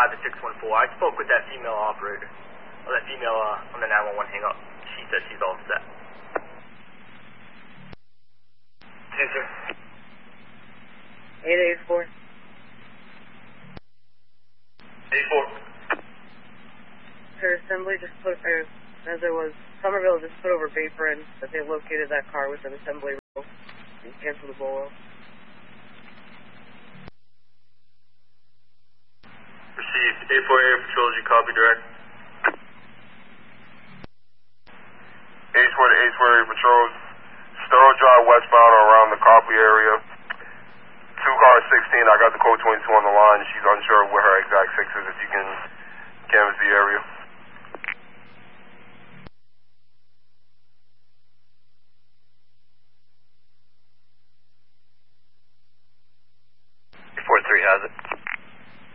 5 to 614. I spoke with that female operator, or that female on the 911 hang up. She said she's all set. See, sir. 884. 84. Her assembly just put, as it was, Somerville just put over vapor in that they located that car with an assembly row and canceled the bolo. Received. 848 patrols, you copy direct. 848 patrols. Sterling Drive westbound or around the Copley area. 2 car 16, I got the code 22 on the line. She's unsure where her exact fix is. If you can canvass the area. 43 has it.